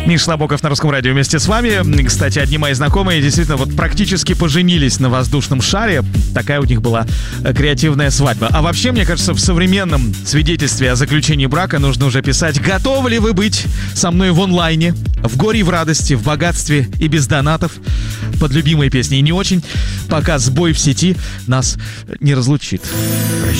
Миша Набоков на Русском радио вместе с вами. Кстати, одни мои знакомые действительно вот практически поженились на воздушном шаре. Такая у них была креативная свадьба. А вообще, мне кажется, в современном свидетельстве о заключении брака нужно уже писать: готовы ли вы быть со мной в онлайне, в горе и в радости, в богатстве и без донатов, под любимые песни и не очень, пока сбой в сети нас не разлучит.